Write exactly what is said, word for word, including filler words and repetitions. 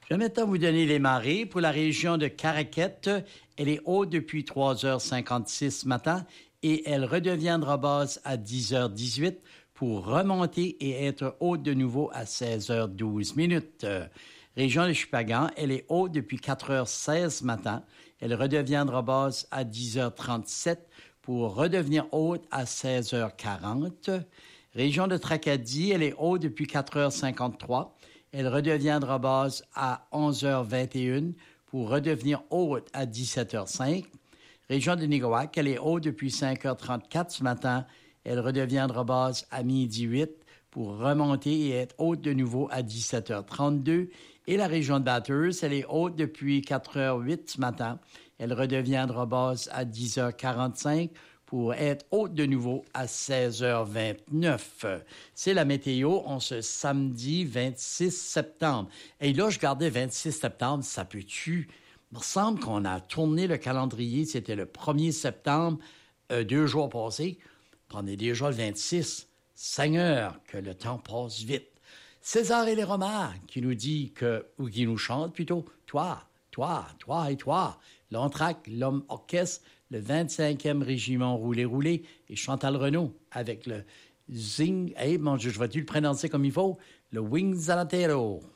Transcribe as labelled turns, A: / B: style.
A: Je vais maintenant vous donner les marées. Pour la région de Caraquet, elle est haute depuis trois heures cinquante-six ce matin et elle redeviendra basse à dix heures dix-huit pour remonter et être haute de nouveau à seize heures douze minutes. Euh, région de Chupagan, elle est haute depuis quatre heures seize ce matin. Elle redeviendra basse à dix heures trente-sept pour redevenir haute à seize heures quarante. Région de Tracadie, elle est haute depuis quatre heures cinquante-trois. Elle redeviendra basse à onze heures vingt et une pour redevenir haute à dix-sept heures cinq. Région de Nigawak, elle est haute depuis cinq heures trente-quatre ce matin. Elle redeviendra basse à midi huit pour remonter et être haute de nouveau à dix-sept heures trente-deux. Et la région de Bathurst, elle est haute depuis quatre heures huit ce matin. Elle redeviendra basse à dix heures quarante-cinq pour être haute de nouveau à seize heures vingt-neuf. C'est la météo, on se samedi vingt-six septembre. Et là, je gardais vingt-six septembre, ça peut-tu? Il me semble qu'on a tourné le calendrier, c'était le premier septembre, euh, deux jours passés. Puis on est déjà le vingt-six. Seigneur, que le temps passe vite. César et les Romains qui nous dit que, ou qui nous chante plutôt, toi, toi, toi et toi. L'Entraque, l'Homme Orchestre, le vingt-cinquième Régiment Roulé-Roulé et Chantal Renaud avec le Zing, hey, mon Dieu, je vais-tu le prononcer comme il faut? Le Wings Zalatero.